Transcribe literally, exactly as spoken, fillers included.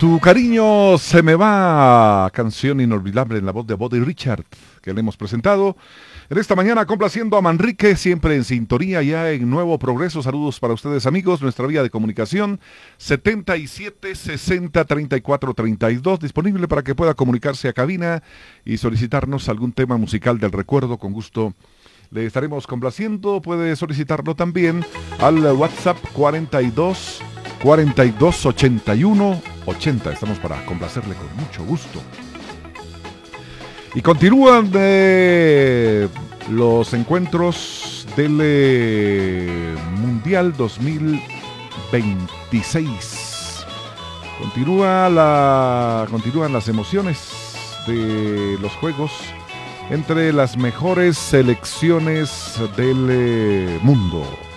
Tu cariño se me va, canción inolvidable en la voz de Buddy Richard, que le hemos presentado en esta mañana, complaciendo a Manrique, siempre en sintonía ya en Nuevo Progreso. Saludos para ustedes, amigos. Nuestra vía de comunicación setenta y siete sesenta treinta y cuatro treinta y dos, disponible para que pueda comunicarse a cabina y solicitarnos algún tema musical del recuerdo. Con gusto le estaremos complaciendo. Puede solicitarlo también al WhatsApp cuarenta y dos cuarenta y dos ochenta y uno ochenta. Estamos para complacerle con mucho gusto. Y continúan eh, los encuentros del eh, Mundial dos mil veintiséis. Continúa la, continúan las emociones de los juegos entre las mejores selecciones del eh, mundo.